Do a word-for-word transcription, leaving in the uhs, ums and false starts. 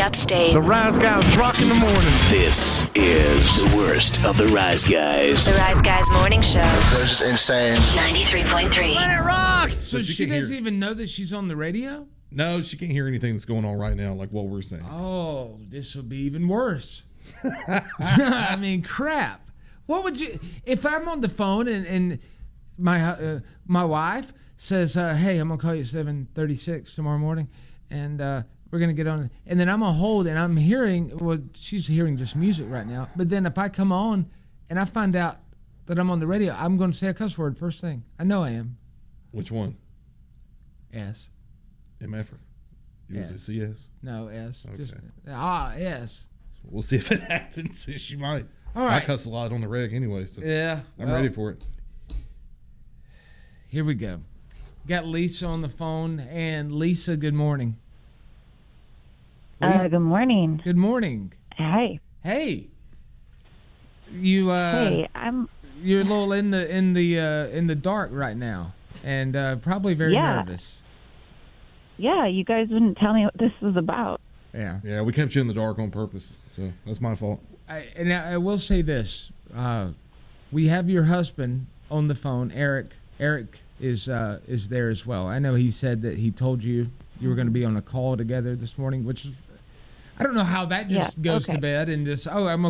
Upstate. The Rise Guys rock in the morning. This is the worst of the Rise Guys. The Rise Guys Morning Show. They're just insane. ninety-three point three. Planet rocks! So, So she, she can doesn't hear- even know that she's on the radio? No, she can't hear anything that's going on right now, like what we're saying. Oh, this will be even worse. I mean, crap. What would you, if I'm on the phone and, and my uh, my wife says, uh, hey, I'm going to call you at seven thirty-six tomorrow morning, and uh, we're going to get on, and then I'm going to hold, and I'm hearing, well, she's hearing just music right now, but then if I come on and I find out that I'm on the radio, I'm going to say a cuss word first thing. I know I am. Which one? S. M F? You Yes. was it C S? No, S. Okay. Just, ah, S. We'll see if it happens. She might. All right. I cuss a lot on the reg anyway, so Yeah. I'm well, ready for it. Here we go. Got Lisa on the phone. And Lisa, good morning. Uh, Lisa, good morning. good morning. Hi. Hey. You uh hey, I'm. you're a little in the in the uh in the dark right now and uh probably very Yeah. nervous. Yeah, you guys wouldn't tell me what this was about. Yeah. Yeah, we kept you in the dark on purpose, so that's my fault. I, and I, I will say this. Uh we have your husband on the phone, Eric. Eric is uh is there as well. I know he said that he told you you were going to be on a call together this morning, which is I don't know how that just Yeah, goes okay. to bed and just, oh, I'm